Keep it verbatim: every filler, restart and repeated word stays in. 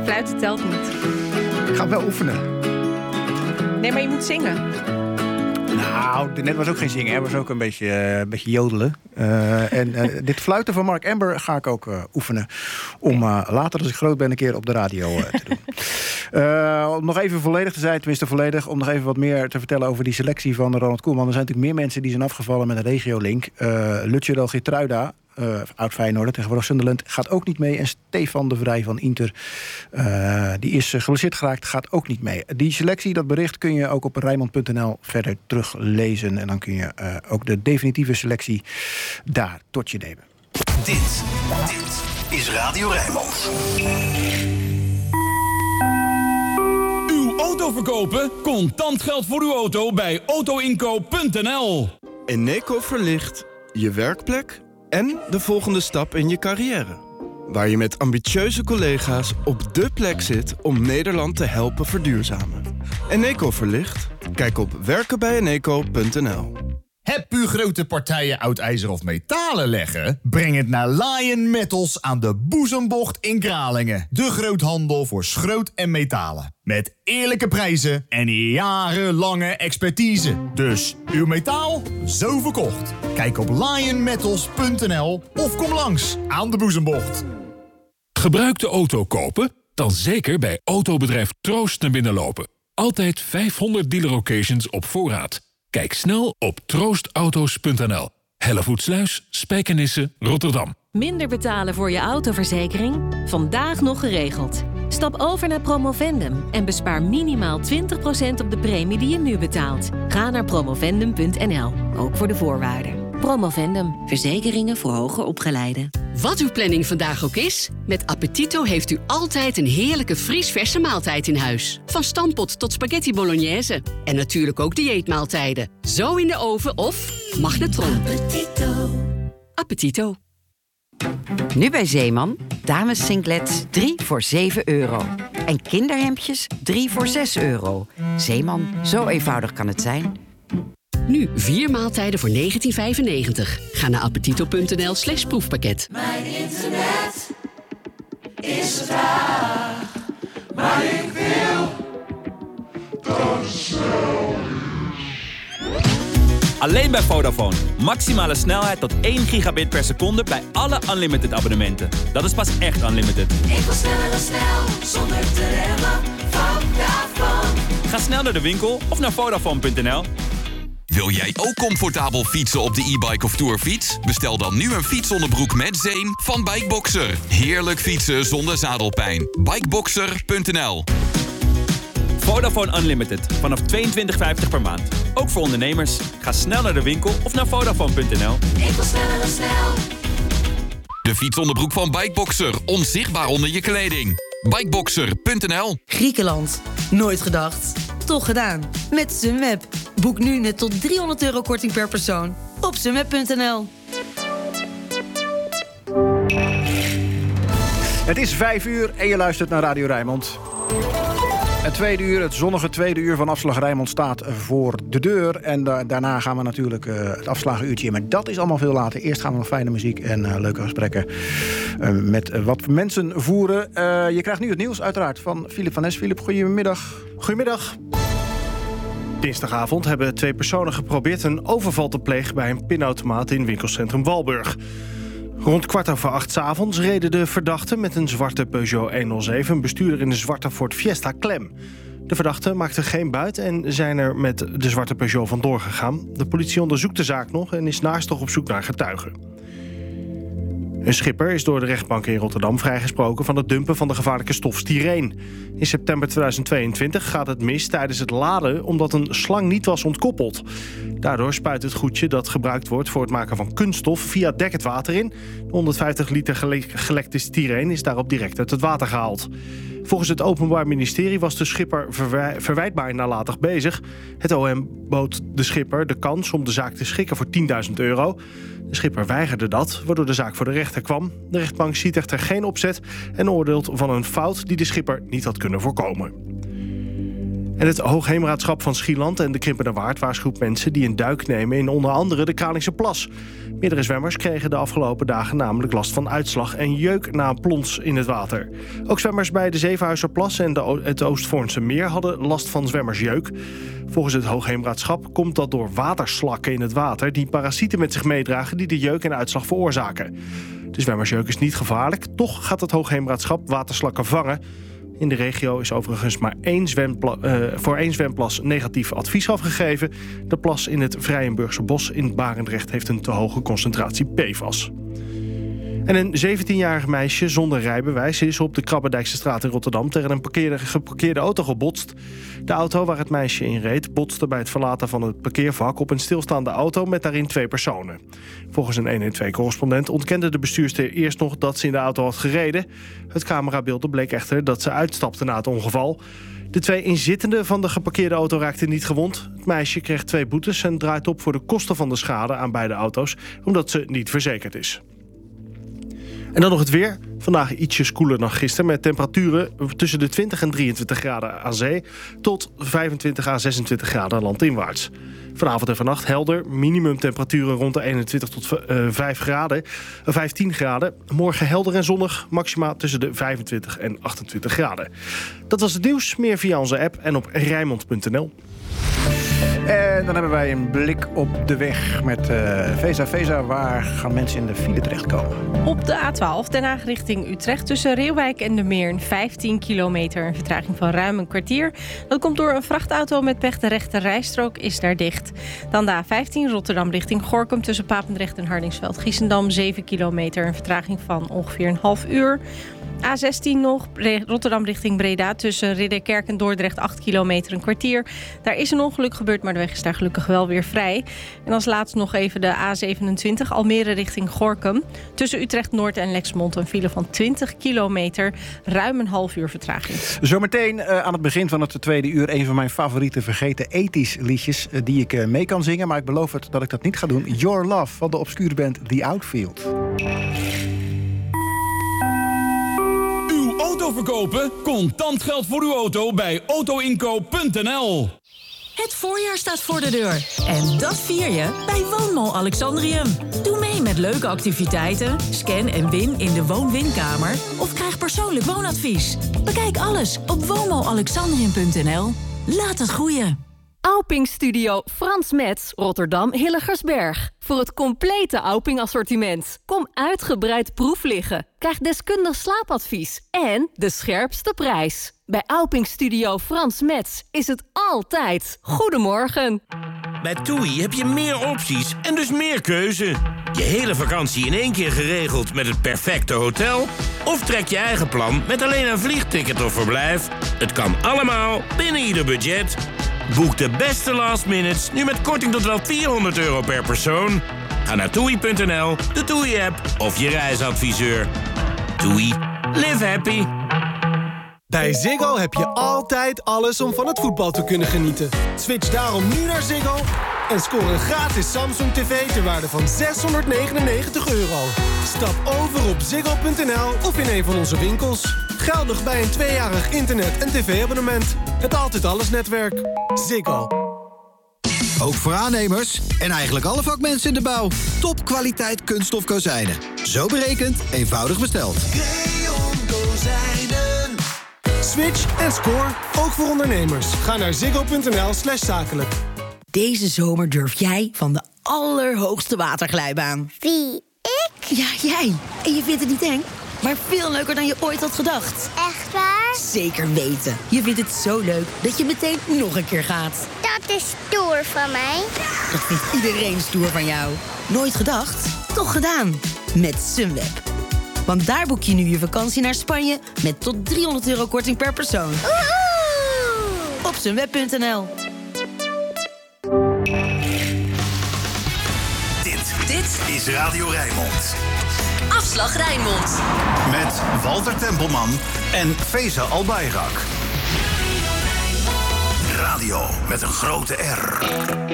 Fluiten telt niet. Ik ga wel oefenen. Nee, maar je moet zingen. Nou, net was ook geen zingen, hè. was ook een beetje, uh, een beetje jodelen. Uh, en uh, dit fluiten van Mark Amber ga ik ook uh, oefenen. Om uh, later, als ik groot ben, een keer op de radio uh, te doen. Uh, om nog even volledig te zijn, tenminste volledig... om nog even wat meer te vertellen over die selectie van Ronald Koeman. Er zijn natuurlijk meer mensen die zijn afgevallen met een regiolink. Uh, Lutje Geertruida, uh, oud Feyenoorder, tegenwoordig Sunderland, gaat ook niet mee. En Stefan de Vrij van Inter, uh, die is uh, geblesseerd geraakt, gaat ook niet mee. Die selectie, dat bericht, kun je ook op Rijnmond punt n l verder teruglezen. En dan kun je uh, ook de definitieve selectie daar tot je nemen. Dit, dit is Radio Rijnmond. Auto verkopen? Contant geld voor uw auto bij autoinkoop punt n l. Eneco verlicht je werkplek en de volgende stap in je carrière. Waar je met ambitieuze collega's op dé plek zit om Nederland te helpen verduurzamen. Eneco verlicht? Kijk op werken bij eneco punt n l. Heb u grote partijen oud ijzer of metalen leggen? Breng het naar Lion Metals aan de Boezembocht in Kralingen. De groothandel voor schroot en metalen. Met eerlijke prijzen en jarenlange expertise. Dus uw metaal, zo verkocht. Kijk op lion metals punt n l of kom langs aan de Boezembocht. Gebruikte auto kopen? Dan zeker bij autobedrijf Troost naar binnen lopen. Altijd vijfhonderd dealer locations op voorraad. Kijk snel op troost auto's punt n l. Hellevoetsluis, Spijkenisse, Rotterdam. Minder betalen voor je autoverzekering? Vandaag nog geregeld. Stap over naar Promovendum en bespaar minimaal twintig procent op de premie die je nu betaalt. Ga naar promovendum punt n l, ook voor de voorwaarden. Promovendum, verzekeringen voor hoger opgeleiden. Wat uw planning vandaag ook is, met Appetito heeft u altijd een heerlijke vriesverse maaltijd in huis. Van stampot tot spaghetti bolognese. En natuurlijk ook dieetmaaltijden. Zo in de oven of magnetron. Appetito. Appetito. Nu bij Zeeman, dames singlets drie voor zeven euro. En kinderhemdjes drie voor zes euro. Zeeman, zo eenvoudig kan het zijn. Nu vier maaltijden voor negentien vijfennegentig. Ga naar appetito punt n l slash proefpakket. Mijn internet is traag, maar ik wil dat het snel is. Alleen bij Vodafone. Maximale snelheid tot één gigabit per seconde bij alle unlimited abonnementen. Dat is pas echt unlimited. Ik wil sneller dan snel, zonder te remmen. Vodafone. Ga snel naar de winkel of naar vodafone punt n l. Wil jij ook comfortabel fietsen op de e-bike of tourfiets? Bestel dan nu een fietsonderbroek met zeem van Bikeboxer. Heerlijk fietsen zonder zadelpijn. Bikeboxer punt n l. Vodafone Unlimited. Vanaf tweeëntwintig vijftig per maand. Ook voor ondernemers. Ga snel naar de winkel of naar vodafone punt n l. Ik wil sneller dan snel. De fietsonderbroek van Bikeboxer. Onzichtbaar onder je kleding. Bikeboxer punt n l. Griekenland. Nooit gedacht. Toch gedaan. Met Sunweb. Boek nu net tot driehonderd euro korting per persoon. Op sunweb punt n l. Het is vijf uur en je luistert naar Radio Rijnmond. Het tweede uur, het zonnige tweede uur van Afslag Rijnmond staat voor de deur. En da- daarna gaan we natuurlijk uh, het afslagenuurtje in. Maar dat is allemaal veel later. Eerst gaan we nog fijne muziek en uh, leuke gesprekken uh, met uh, wat mensen voeren. Uh, je krijgt nu het nieuws uiteraard van Philip van Nes. Philip, goedemiddag. Goedemiddag. Dinsdagavond hebben twee personen geprobeerd een overval te plegen bij een pinautomaat in winkelcentrum Walburg. Rond kwart over acht 's avonds reden de verdachten met een zwarte Peugeot honderdzeven... een bestuurder in de zwarte Ford Fiesta klem. De verdachten maakten geen buit en zijn er met de zwarte Peugeot vandoor gegaan. De politie onderzoekt de zaak nog en is naastig op zoek naar getuigen. Een schipper is door de rechtbank in Rotterdam vrijgesproken van het dumpen van de gevaarlijke stof styreen. In september tweeduizend tweeëntwintig gaat het mis tijdens het laden omdat een slang niet was ontkoppeld. Daardoor spuit het goedje dat gebruikt wordt voor het maken van kunststof via het dek het water in. honderdvijftig liter gele- gelekte styreen is daarop direct uit het water gehaald. Volgens het Openbaar Ministerie was de schipper verwij- verwijtbaar nalatig bezig. Het O M bood de schipper de kans om de zaak te schikken voor tienduizend euro. De schipper weigerde dat, waardoor de zaak voor de rechter kwam. De rechtbank ziet echter geen opzet en oordeelt van een fout die de schipper niet had kunnen voorkomen. En het Hoogheemraadschap van Schieland en de Krimpende Waard waarschuwt mensen die een duik nemen in onder andere de Kralingse Plas. Meerdere zwemmers kregen de afgelopen dagen namelijk last van uitslag en jeuk na een plons in het water. Ook zwemmers bij de Zevenhuizerplas en de, het Oostvoornse Meer hadden last van zwemmersjeuk. Volgens het Hoogheemraadschap komt dat door waterslakken in het water die parasieten met zich meedragen die de jeuk en uitslag veroorzaken. De zwemmersjeuk is niet gevaarlijk, toch gaat het Hoogheemraadschap waterslakken vangen. In de regio is overigens maar één zwempla- uh, voor één zwemplas negatief advies afgegeven. De plas in het Vrijenburgse Bos in Barendrecht heeft een te hoge concentratie P F A S. En een zeventienjarig meisje zonder rijbewijs is op de Krabbedijkse straat in Rotterdam tegen een parkeerde, geparkeerde auto gebotst. De auto waar het meisje in reed botste bij het verlaten van het parkeervak op een stilstaande auto met daarin twee personen. Volgens een honderdtwaalf-correspondent ontkende de bestuurster eerst nog dat ze in de auto had gereden. Het camerabeeld bleek echter dat ze uitstapte na het ongeval. De twee inzittenden van de geparkeerde auto raakten niet gewond. Het meisje kreeg twee boetes en draait op voor de kosten van de schade aan beide auto's, omdat ze niet verzekerd is. En dan nog het weer. Vandaag ietsjes koeler dan gisteren met temperaturen tussen de twintig en drieëntwintig graden aan zee tot vijfentwintig à zesentwintig graden landinwaarts. Vanavond en vannacht helder, minimumtemperaturen rond de eenentwintig tot vijf graden, vijftien graden. Morgen helder en zonnig, maxima tussen de vijfentwintig en achtentwintig graden. Dat was het nieuws, meer via onze app en op rijnmond punt n l. En dan hebben wij een blik op de weg met uh, Veza. Veza, waar gaan mensen in de file terechtkomen? Op de A twaalf Den Haag richting Utrecht tussen Reeuwijk en de Meern. vijftien kilometer, een vertraging van ruim een kwartier. Dat komt door een vrachtauto met pech. De rechte rijstrook is daar dicht. Dan de A vijftien Rotterdam richting Gorinchem tussen Papendrecht en Hardingsveld-Giessendam. zeven kilometer, een vertraging van ongeveer een half uur. A zestien nog, Rotterdam richting Breda tussen Ridderkerk en Dordrecht acht kilometer, een kwartier. Daar is een ongeluk gebeurd, maar de weg is daar gelukkig wel weer vrij. En als laatste nog even de A zevenentwintig, Almere richting Gorinchem. Tussen Utrecht Noord en Lexmond een file van twintig kilometer, ruim een half uur vertraging. Zometeen uh, aan het begin van het tweede uur een van mijn favoriete vergeten ethisch liedjes uh, die ik uh, mee kan zingen, maar ik beloof het dat ik dat niet ga doen. Your Love van de obscure band The Outfield. Auto verkopen? Contant geld voor uw auto bij auto inkoop punt n l. Het voorjaar staat voor de deur. En dat vier je bij Woonmall Alexandrium. Doe mee met leuke activiteiten, scan en win in de woon-winkamer of krijg persoonlijk woonadvies. Bekijk alles op woonmall alexandrium punt n l. Laat het groeien. Auping Studio Frans Metz, Rotterdam Hilligersberg. Voor het complete Auping assortiment. Kom uitgebreid proef liggen. Krijg deskundig slaapadvies. En de scherpste prijs. Bij Auping Studio Frans Metz is het altijd goedemorgen. Bij TUI heb je meer opties en dus meer keuze. Je hele vakantie in één keer geregeld met het perfecte hotel? Of trek je eigen plan met alleen een vliegticket of verblijf? Het kan allemaal binnen ieder budget. Boek de beste last minutes nu met korting tot wel vierhonderd euro per persoon. Ga naar toei punt n l, de TUI-app of je reisadviseur. TUI. Live happy. Bij Ziggo heb je altijd alles om van het voetbal te kunnen genieten. Switch daarom nu naar Ziggo en score een gratis Samsung tv ter waarde van zeshonderdnegenennegentig euro. Stap over op ziggo punt n l of in een van onze winkels. Geldig bij een tweejarig internet- en tv-abonnement. Het Altijd Alles netwerk. Ziggo. Ook voor aannemers en eigenlijk alle vakmensen in de bouw. Topkwaliteit kunststof kozijnen. Zo berekend, eenvoudig besteld. Creon Kozijnen. Switch en score, ook voor ondernemers. Ga naar ziggo punt n l slash zakelijk. Deze zomer durf jij van de allerhoogste waterglijbaan. Wie? Ik? Ja, jij. En je vindt het niet eng, maar veel leuker dan je ooit had gedacht. Echt waar? Zeker weten. Je vindt het zo leuk dat je meteen nog een keer gaat. Dat is stoer van mij. Dat vindt iedereen stoer van jou. Nooit gedacht? Toch gedaan. Met Sunweb. Want daar boek je nu je vakantie naar Spanje met tot driehonderd euro korting per persoon. Woehoe! Op sunweb punt n l. Dit, dit is Radio Rijnmond. Afslag Rijnmond. Met Walter Tempelman en Feza Albayrak. Radio met een grote R.